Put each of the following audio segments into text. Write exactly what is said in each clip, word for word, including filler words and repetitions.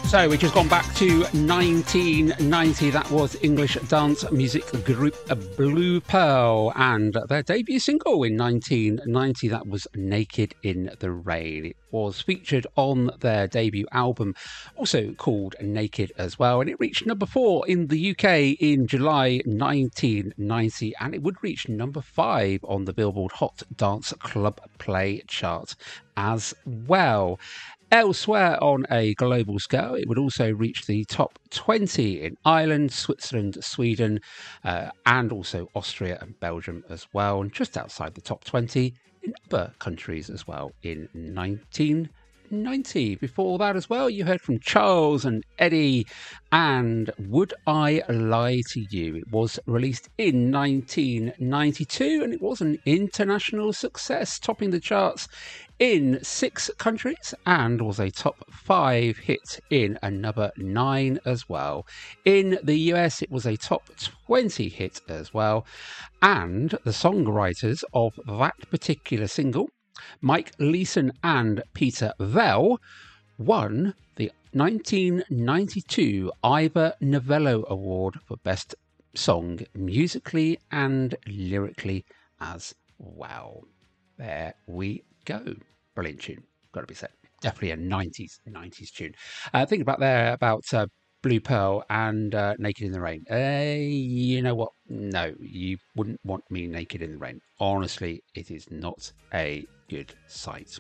So we just gone back to nineteen ninety. That was English dance music group Blue Pearl and their debut single in nineteen ninety. That was Naked in the Rain. It was featured on their debut album, also called Naked as well, and it reached number four in the U K in July nineteen ninety, and it would reach number five on the Billboard Hot Dance Club Play chart as well. Elsewhere on a global scale, it would also reach the top twenty in Ireland, Switzerland, Sweden, uh, and also Austria and Belgium as well, and just outside the top twenty in other countries as well in nineteen ninety. Before that as well, you heard from Charles and Eddie and Would I Lie to You. It was released in nineteen ninety-two and it was an international success, topping the charts in six countries and was a top five hit in another nine as well. In the U S, it was a top twenty hit as well. And the songwriters of that particular single, Mike Leeson and Peter Vell, won the nineteen ninety-two Ivor Novello Award for Best Song musically and lyrically as well. There we go. Brilliant tune. Got to be said. Definitely a nineties nineties tune. Uh, think about there about uh, Blue Pearl and uh, Naked in the Rain. Uh, you know what? No, you wouldn't want me naked in the rain. Honestly, it is not a good sight.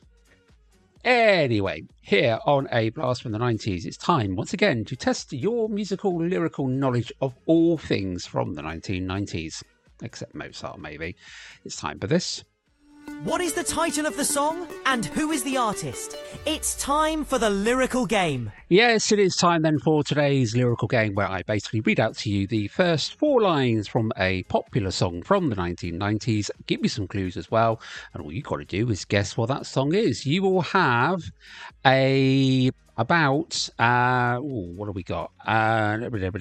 Anyway, here on A Blast from the nineties, it's time once again to test your musical lyrical knowledge of all things from the nineteen nineties, except Mozart maybe. It's time for this. What is the title of the song and who is the artist? It's time for the lyrical game. Yes, it is time then for today's lyrical game, where I basically read out to you the first four lines from a popular song from the nineteen nineties, give you some clues as well, and all you've got to do is guess what that song is. You will have a about uh ooh, what have we got? Uh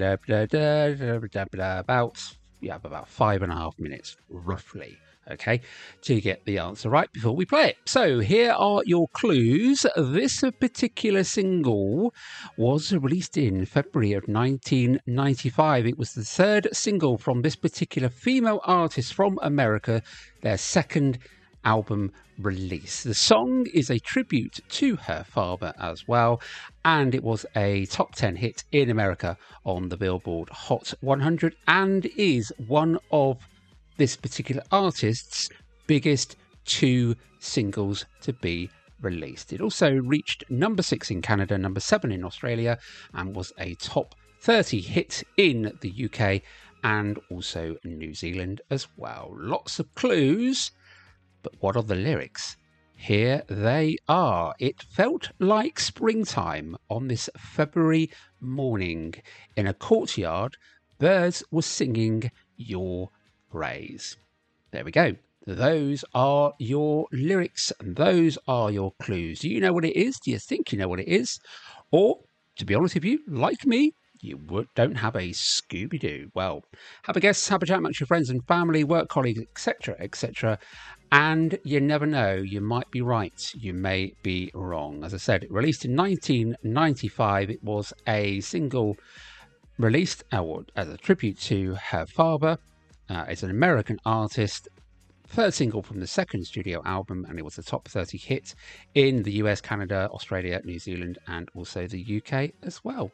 about yeah, about five and a half minutes roughly. Okay, to get the answer right before we play it. So here are your clues. This particular single was released in February of nineteen ninety-five. It was the third single from this particular female artist from America, their second album release. The song is a tribute to her father as well, and it was a top ten hit in America on the Billboard Hot one hundred and is one of this particular artist's biggest two singles to be released. It also reached number six in Canada, number seven in Australia, and was a top thirty hit in the U K and also New Zealand as well. Lots of clues, but what are the lyrics? Here they are. It felt like springtime on this February morning. In a courtyard, birds were singing your praise. There we go. Those are your lyrics and those are your clues. Do you know what it is? Do you think you know what it is? Or, to be honest with you, like me, you don't have a Scooby-Doo. Well, have a guess, have a chat amongst your friends and family, work colleagues, et cetera, et cetera. And you never know, you might be right, you may be wrong. As I said, it released in nineteen ninety-five. It was a single released as a tribute to her father. Uh, it's an American artist, third single from the second studio album, and it was a top thirty hit in the U S, Canada, Australia, New Zealand, and also the U K as well.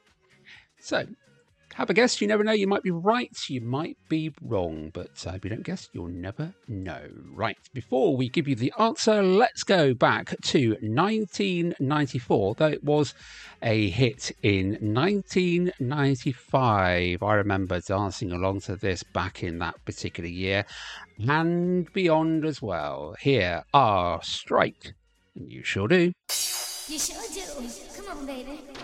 So, have a guess. You never know. You might be right. You might be wrong. But uh, if you don't guess, you'll never know. Right. Before we give you the answer, let's go back to nineteen ninety-four, though it was a hit in nineteen ninety-five. I remember dancing along to this back in that particular year and beyond as well. Here are Strike. You sure do. You sure do. Come on, baby.